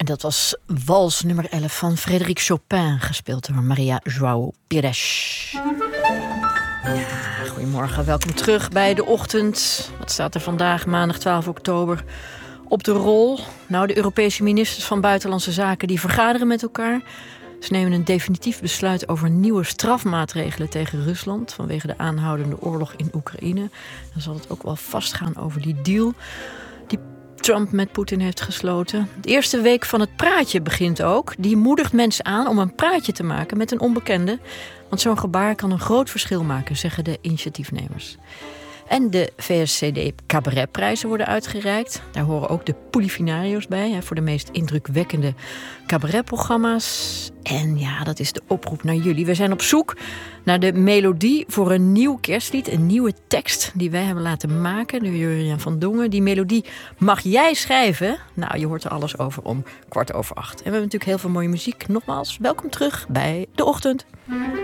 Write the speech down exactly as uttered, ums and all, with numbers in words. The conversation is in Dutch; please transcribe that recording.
En dat was wals nummer elf van Frédéric Chopin, gespeeld door Maria João Pires. Ja, goedemorgen, welkom terug bij De Ochtend. Wat staat er vandaag, maandag twaalf oktober, op de rol? Nou, de Europese ministers van Buitenlandse Zaken die vergaderen met elkaar. Ze nemen een definitief besluit over nieuwe strafmaatregelen tegen Rusland vanwege de aanhoudende oorlog in Oekraïne. Dan zal het ook wel vastgaan over die deal die Trump met Poetin heeft gesloten. De eerste week van het praatje begint ook. Die moedigt mensen aan om een praatje te maken met een onbekende. Want zo'n gebaar kan een groot verschil maken, zeggen de initiatiefnemers. En de V S C D cabaretprijzen worden uitgereikt. Daar horen ook de Polifinario's bij, hè, voor de meest indrukwekkende cabaretprogramma's. En ja, dat is de oproep naar jullie. We zijn op zoek naar de melodie voor een nieuw kerstlied. Een nieuwe tekst die wij hebben laten maken door Jurjen van Dongen. Die melodie mag jij schrijven. Nou, je hoort er alles over om kwart over acht. En we hebben natuurlijk heel veel mooie muziek. Nogmaals, welkom terug bij De Ochtend.